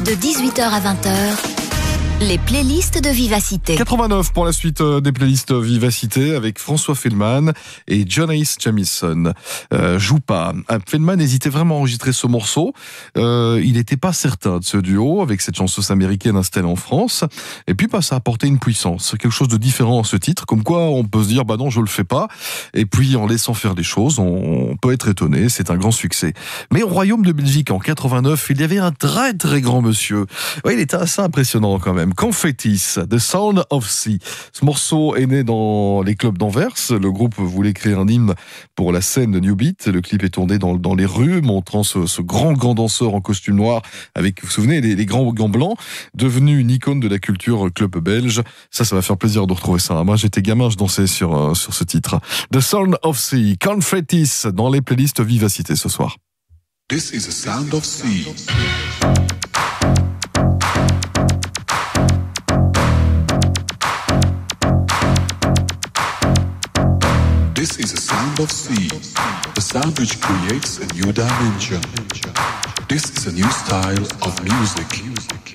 De 18h à 20h, les playlists de Vivacité. 89 pour la suite des playlists Vivacité avec François Feldman et Jonas Jamison. Joue pas. Feldman hésitait vraiment à enregistrer ce morceau. Il n'était pas certain de ce duo avec cette chanteuse américaine installée en France. Et puis, ça a apporté une puissance, quelque chose de différent en ce titre. Comme quoi, on peut se dire, non, je le fais pas. Et puis, en laissant faire les choses, on peut être étonné. C'est un grand succès. Mais au Royaume de Belgique, en 89, il y avait un très, très grand monsieur. Ouais, il était assez impressionnant quand même. Confettis, The Sound of Sea. Ce morceau est né dans les clubs d'Anvers. Le groupe voulait créer un hymne pour la scène de New Beat. Le clip est tourné dans les rues, montrant ce grand danseur en costume noir avec, vous vous souvenez, les grands gants blancs, devenu une icône de la culture club belge. Ça va faire plaisir de retrouver ça. Moi, j'étais gamin, je dansais sur ce titre. The Sound of Sea, Confettis, dans les playlists Vivacité ce soir. This is the sound of sea. This is a sound of sea, a sound which creates a new dimension. This is a new style of music.